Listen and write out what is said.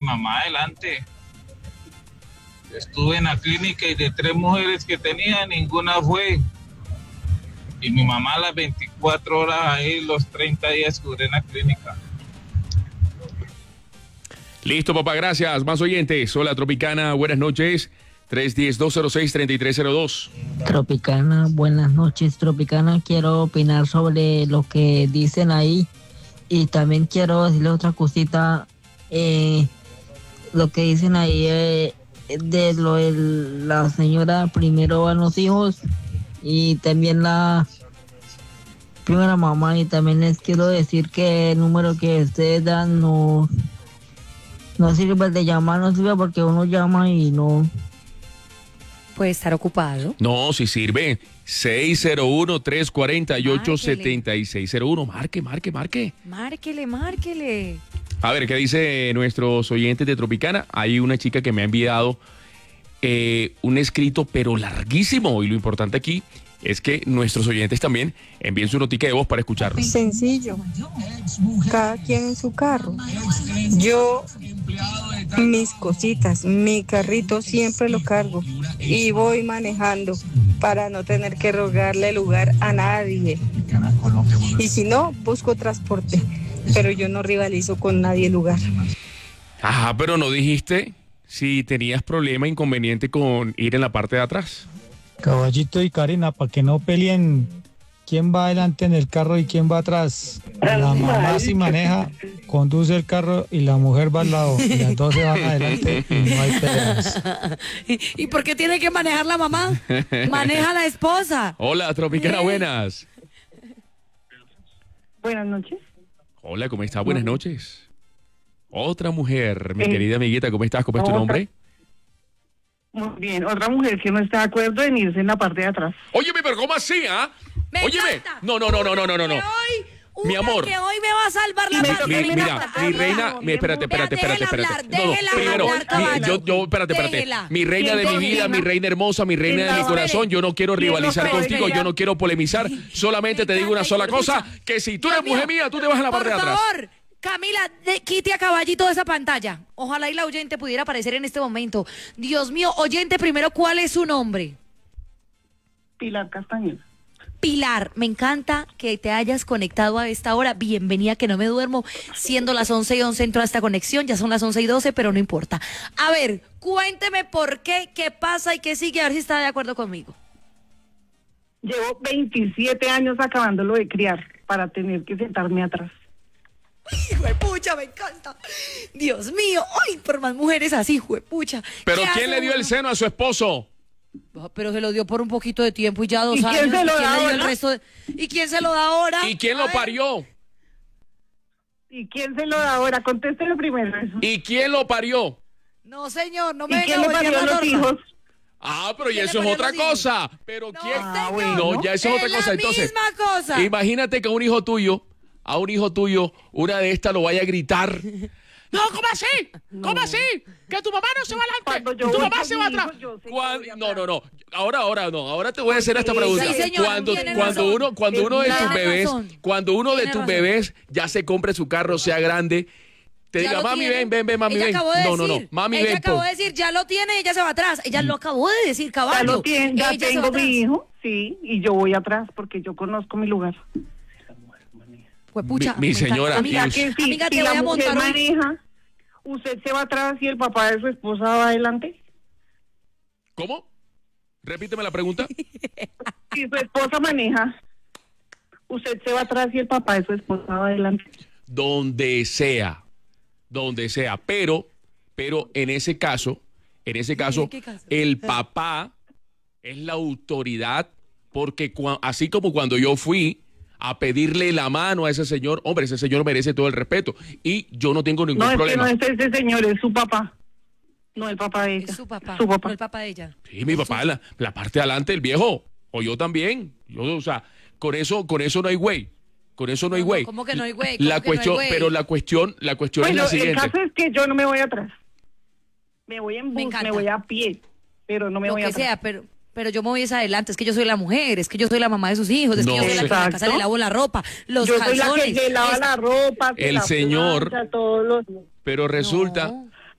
mamá adelante. Estuve en la clínica y de 3 mujeres que tenía, ninguna fue. Y mi mamá las 24 horas ahí, los 30 días que duré en la clínica. Listo, papá, gracias. Más oyentes. Hola, Tropicana, buenas noches. 310-206-3302. Tropicana, buenas noches, Tropicana. Quiero opinar sobre lo que dicen ahí y también quiero decirle otra cosita. Lo que dicen ahí de lo de la señora primero van los hijos y también la primera mamá, y también les quiero decir que el número que ustedes dan no sirve, el de llamar no sirve porque uno llama y no. Puede estar ocupado. No, si sirve. 601-348-7601. Marque. Márquele. A ver, ¿qué dice nuestros oyentes de Tropicana? Hay una chica que me ha enviado un escrito, pero larguísimo. Y lo importante aquí es que nuestros oyentes también envíen su notica de voz para escucharlo. Sencillo. Cada quien en su carro. Yo, mis cositas, mi carrito siempre lo cargo y voy manejando para no tener que rogarle lugar a nadie. Y si no, busco transporte, pero yo no rivalizo con nadie el lugar. Ajá, pero no dijiste si tenías problema, inconveniente con ir en la parte de atrás. Caballito y Karina, para que no peleen quién va adelante en el carro y quién va atrás. La mamá si maneja, conduce el carro y la mujer va al lado. Y las dos se van adelante y no hay peleas. ¿Y por qué tiene que manejar la mamá? Maneja la esposa. Hola, Tropicana, buenas. Buenas noches. Hola, ¿cómo estás? Buenas noches. Otra mujer, mi querida amiguita, ¿cómo estás? ¿Cómo es tu nombre? Muy bien, otra mujer que no está de acuerdo en irse en la parte de atrás. Óyeme, pero ¿cómo así, ah? Me Óyeme. encanta. No. Mi amor. Que hoy me va a salvar la paz. Mira, mi reina, espérate. Espérate. Mi reina de mi vida, mi reina hermosa, mi reina de mi corazón, yo no quiero rivalizar contigo, yo no quiero polemizar, solamente te digo una sola cosa, que si tú eres mujer mía, tú te vas a la parte de atrás. Por favor, Camila, quite a Caballito de esa pantalla. Ojalá y la oyente pudiera aparecer en este momento. Dios mío, oyente, primero, ¿cuál es su nombre? Pilar Castañeda. Pilar, me encanta que te hayas conectado a esta hora. Bienvenida, que no me duermo. Siendo las 11:11 entro a esta conexión, ya son las 11:12, pero no importa. A ver, cuénteme por qué, qué pasa y qué sigue, a ver si está de acuerdo conmigo. Llevo 27 años acabándolo de criar para tener que sentarme atrás. Juepucha, me encanta. Dios mío, ay, por más mujeres así, juepucha. Pero ¿quién le dio el seno a su esposo? Pero se lo dio por un poquito de tiempo y ya 2 ¿Y años. quién se lo da le dio el ahora? resto ¿Y quién se lo da ahora? ¿Y quién lo parió? ¿Y quién se lo da ahora? Contéstelo primero eso. ¿Y quién lo parió? No, señor, no ¿Y me quién le parió a los hijos? Ah, pero ya ¿Quién eso le es parió otra los hijos? cosa. Pero No, ¿quién? señor. No, ya eso es otra Es cosa. la Entonces, misma cosa. imagínate que a un hijo tuyo, una de estas lo vaya a gritar. No, ¿cómo así? ¿Cómo así? Que tu mamá no se va Cuando adelante, yo tu voy mamá con se mi va hijo, atrás. yo sé que Cuan- voy No, atrás. no. Ahora te voy a hacer esta pregunta. Sí, señor, Cuando tiene razón. uno de tus Tiene bebés, razón. cuando uno de Tiene tus razón. bebés ya se compre su carro, sea grande, te Ya diga, lo mami, tiene. ven, mami, Ella ven. acabó de No, decir, mami, ella ven. acabó de decir, ya lo tiene, ella se va atrás. Ella lo acabó de decir, caballo. Ya lo tiene, ya Ella se va tengo atrás. mi hijo, sí, y yo voy atrás porque yo conozco mi lugar. Juepucha, Mi me encanta. señora, Amiga, y Que amiga, si te voy la a mujer montar un... maneja, ¿usted se va atrás y el papá de su esposa va adelante? ¿Cómo? Repíteme la pregunta. Si su esposa maneja, ¿usted se va atrás y el papá de su esposa va adelante? Donde sea. Pero en ese caso, ¿Qué caso? el papá es la autoridad, porque así como cuando yo fui a pedirle la mano a ese señor, hombre, ese señor merece todo el respeto y yo no tengo ningún No, es problema. que no es ese señor, es su papá. No el papá de ella. Es su papá, Su papá. no el papá de ella. Sí, mi papá, la parte de adelante, el viejo, o yo también. O sea, con eso no hay güey. Con eso no hay güey. ¿Cómo que no hay güey? La ¿Cómo que no hay cuestión, güey? pero la cuestión es Bueno, la el siguiente. caso es que yo no me voy atrás. Me voy en Me bus, encanta. me voy a pie, pero no me Lo voy que atrás. sea, pero yo me voy es adelante. Es que yo soy la mujer, es que yo soy la mamá de sus hijos, es que No yo soy la que en la sé. casa le lavo la ropa, los Yo soy la calzones. que lava la ropa, que El la señor- plancha, todos los... Pero resulta No.